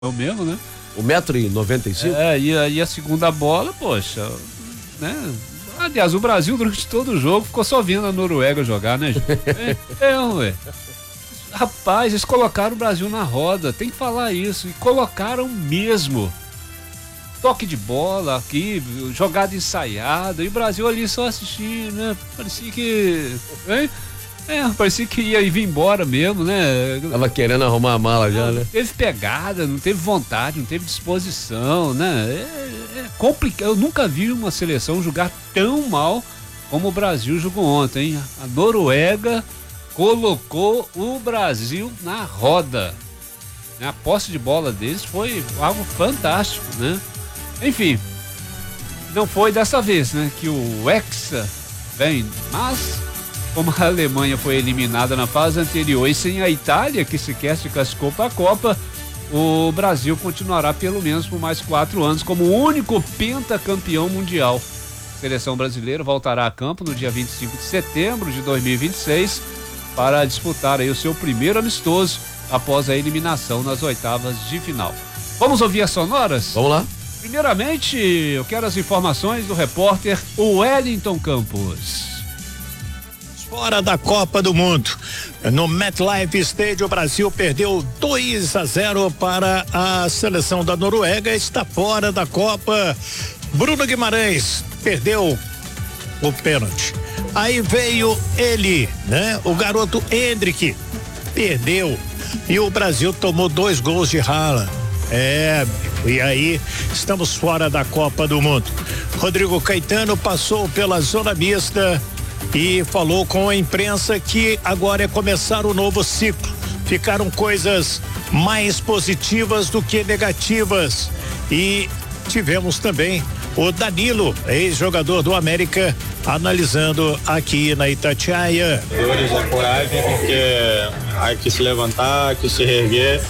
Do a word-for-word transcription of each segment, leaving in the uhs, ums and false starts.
É o mesmo, né? Um metro e noventa e cinco? É, e a, e a segunda bola, poxa, né? Aliás, o Brasil durante todo o jogo ficou só vendo a Noruega jogar, né, gente? É, é, ué. Rapaz, eles colocaram o Brasil na roda, tem que falar isso, e colocaram mesmo. Toque de bola aqui, jogada ensaiada, e o Brasil ali só assistindo, né? Parecia que... Hein? É, parecia que ia vir embora mesmo, né? Tava querendo arrumar a mala já, não, né? Não teve pegada, não teve vontade, não teve disposição, né? É, é complicado. Eu nunca vi uma seleção jogar tão mal como o Brasil jogou ontem, hein? A Noruega colocou o Brasil na roda. A posse de bola deles foi algo fantástico, né? Enfim, não foi dessa vez, né? Que o Hexa vem, mas... Como a Alemanha foi eliminada na fase anterior e sem a Itália, que sequer se classificou para a Copa, o Brasil continuará pelo menos por mais quatro anos como o único pentacampeão mundial. A seleção brasileira voltará a campo no dia vinte e cinco de setembro de dois mil e vinte e seis para disputar aí o seu primeiro amistoso após a eliminação nas oitavas de final. Vamos ouvir as sonoras? Vamos lá. Primeiramente, eu quero as informações do repórter Wellington Campos. Fora da Copa do Mundo. No MetLife Stadium, o Brasil perdeu dois a zero para a seleção da Noruega, está fora da Copa. Bruno Guimarães perdeu o pênalti. Aí veio ele, né? O garoto Hendrick perdeu e o Brasil tomou dois gols de Haaland. É, e aí estamos fora da Copa do Mundo. Rodrigo Caetano passou pela zona mista e falou com a imprensa que agora é começar o novo ciclo. Ficaram coisas mais positivas do que negativas. E tivemos também o Danilo, ex-jogador do América, analisando aqui na Itatiaia. A coragem, porque há que se levantar, há que se reerguer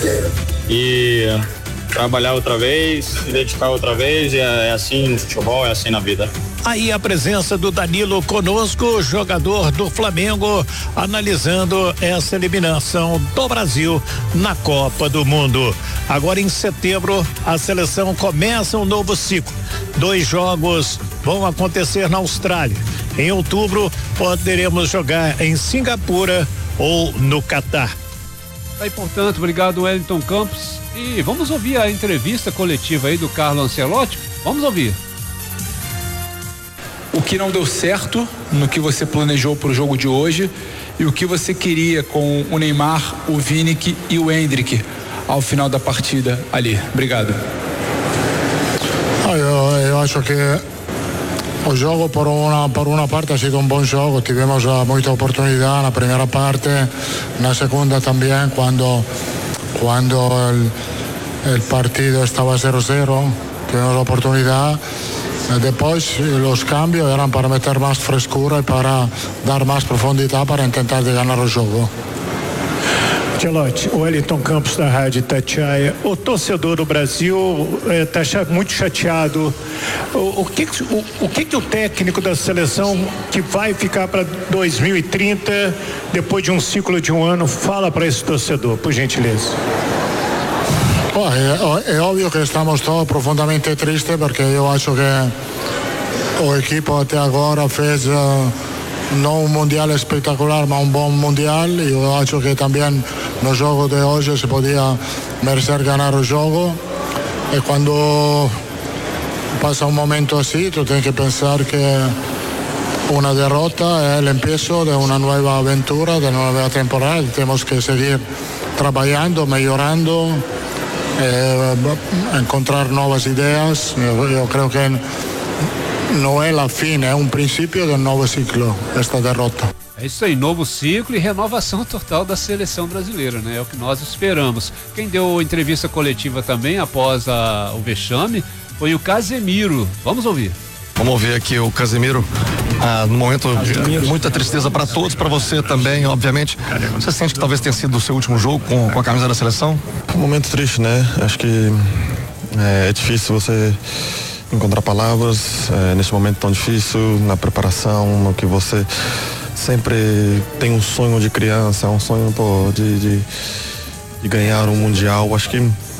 e trabalhar outra vez, se dedicar outra vez, e é assim no futebol, é assim na vida. Aí a presença do Danilo conosco, jogador do Flamengo, analisando essa eliminação do Brasil na Copa do Mundo. Agora em setembro a seleção começa um novo ciclo. Dois jogos vão acontecer na Austrália. Em outubro poderemos jogar em Singapura ou no Catar. Tá aí, portanto, obrigado Wellington Campos. E vamos ouvir a entrevista coletiva aí do Carlo Ancelotti. Vamos ouvir. O que não deu certo no que você planejou para o jogo de hoje e o que você queria com o Neymar, o Vini e o Hendrick ao final da partida ali. Obrigado. Ah, eu, eu acho que o jogo por uma, por uma parte ha sido um bom jogo, tivemos uh, muita oportunidade na primeira parte, na segunda também, quando quando o partido estava zero a zero, tivemos a oportunidade. Depois os cambios eram para meter mais frescura e para dar mais profundidade para tentar de ganhar o jogo. Ancelotti, o Wellington Campos da Rádio Itatiaia. O torcedor do Brasil está eh, muito chateado. O, o, que, o, o que que o técnico da seleção que vai ficar para dois mil e trinta, depois de um ciclo de um ano, fala para esse torcedor, por gentileza? Oh, é, é óbvio que estamos todos profundamente tristes, porque eu acho que o equipo até agora fez uh, não um mundial espetacular, mas um bom mundial. E eu acho que também no jogo de hoje se podia merecer ganhar o jogo. E quando passa um momento assim, tu tens que pensar que uma derrota é o começo de uma nova aventura, de uma nova temporada. Temos que seguir trabalhando, melhorando. Eh, encontrar novas ideias. Eu, eu creio que não é a fim, é um princípio de um novo ciclo, esta derrota. É isso aí, novo ciclo e renovação total da seleção brasileira, né? É o que nós esperamos. Quem deu entrevista coletiva também após a, o vexame foi o Casemiro. Vamos ouvir. Vamos ouvir aqui o Casemiro. Ah, no momento de muita tristeza para todos, para você também, obviamente. Você sente que talvez tenha sido o seu último jogo com, com a camisa da seleção? Um momento triste, né? Acho que é, é difícil você encontrar palavras é, nesse momento tão difícil, na preparação, no que você sempre tem um sonho de criança, um sonho pô, de, de, de ganhar um mundial. Acho que